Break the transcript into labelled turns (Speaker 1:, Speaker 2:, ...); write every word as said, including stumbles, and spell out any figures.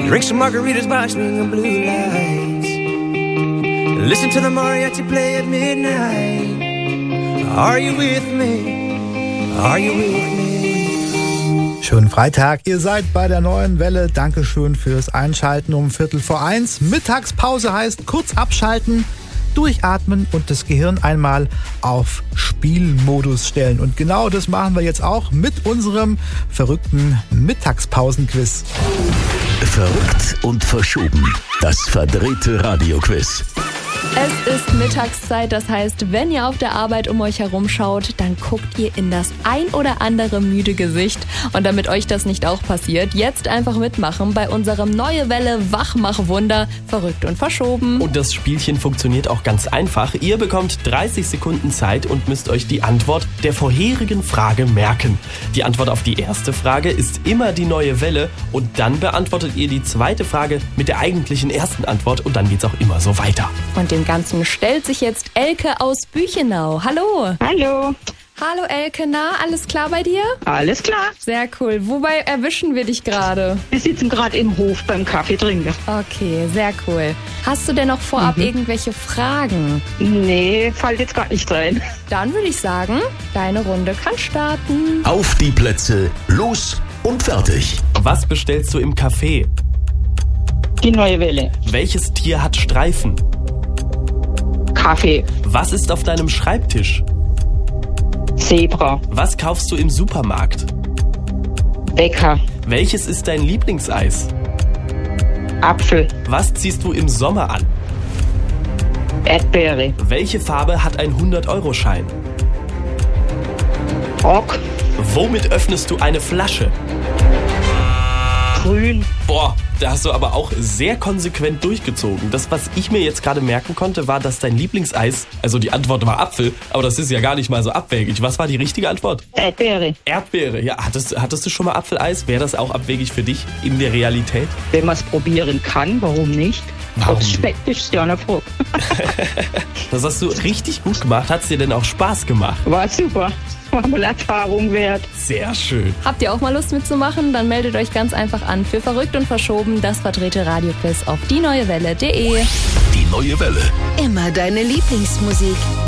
Speaker 1: Drink some margaritas by swinging blue lights. Listen to the mariachi play at midnight. Are you with me? Are you with me?
Speaker 2: Schönen Freitag, ihr seid bei der neuen Welle. Dankeschön fürs Einschalten um Viertel vor eins. Mittagspause heißt kurz abschalten, durchatmen und das Gehirn einmal auf Spielmodus stellen. Und genau das machen wir jetzt auch mit unserem verrückten Mittagspausenquiz.
Speaker 3: Verrückt und verschoben. Das verdrehte Radioquiz.
Speaker 4: Es ist Mittagszeit, das heißt, wenn ihr auf der Arbeit um euch herum schaut, dann guckt ihr in das ein oder andere müde Gesicht. Und damit euch das nicht auch passiert, jetzt einfach mitmachen bei unserem Neue Welle Wachmachwunder, verrückt und verschoben.
Speaker 5: Und das Spielchen funktioniert auch ganz einfach. Ihr bekommt dreißig Sekunden Zeit und müsst euch die Antwort der vorherigen Frage merken. Die Antwort auf die erste Frage ist immer die Neue Welle und dann beantwortet ihr die zweite Frage mit der eigentlichen ersten Antwort und dann geht's auch immer so weiter.
Speaker 4: Und dem Ganzen stellt sich jetzt Elke aus Büchenau. Hallo.
Speaker 6: Hallo.
Speaker 4: Hallo Elke, na, alles klar bei dir?
Speaker 6: Alles klar.
Speaker 4: Sehr cool. Wobei erwischen wir dich gerade?
Speaker 6: Wir sitzen gerade im Hof beim Kaffee trinken.
Speaker 4: Okay, sehr cool. Hast du denn noch vorab mhm. irgendwelche Fragen?
Speaker 6: Nee, fällt jetzt gar nicht rein.
Speaker 4: Dann würde ich sagen, deine Runde kann starten.
Speaker 3: Auf die Plätze, los und fertig.
Speaker 5: Was bestellst du im Café?
Speaker 6: Die Neue Welle.
Speaker 5: Welches Tier hat Streifen?
Speaker 6: Kaffee.
Speaker 5: Was ist auf deinem Schreibtisch?
Speaker 6: Zebra.
Speaker 5: Was kaufst du im Supermarkt?
Speaker 6: Bäcker.
Speaker 5: Welches ist dein Lieblingseis?
Speaker 6: Apfel.
Speaker 5: Was ziehst du im Sommer an?
Speaker 6: Erdbeere.
Speaker 5: Welche Farbe hat ein hundert-Euro-Schein?
Speaker 6: Rock.
Speaker 5: Womit öffnest du eine Flasche?
Speaker 6: Grün.
Speaker 5: Boah, da hast du aber auch sehr konsequent durchgezogen. Das, was ich mir jetzt gerade merken konnte, war, dass dein Lieblingseis, also die Antwort war Apfel, aber das ist ja gar nicht mal so abwegig. Was war die richtige Antwort?
Speaker 6: Erdbeere.
Speaker 5: Erdbeere, ja. Hattest, hattest du schon mal Apfeleis? Wäre das auch abwegig für dich in der Realität?
Speaker 6: Wenn man es probieren kann, warum nicht? Ob es schmeckt, ist ja eine Frage.
Speaker 5: Das hast du richtig gut gemacht. Hat es dir denn auch Spaß gemacht?
Speaker 6: War super. War mal Erfahrung wert.
Speaker 5: Sehr schön.
Speaker 4: Habt ihr auch mal Lust mitzumachen? Dann meldet euch ganz einfach an für Verrückt und Verschoben, das verdrehte Radioquiz auf die neue welle punkt de.
Speaker 3: Die Neue Welle.
Speaker 7: Immer deine Lieblingsmusik.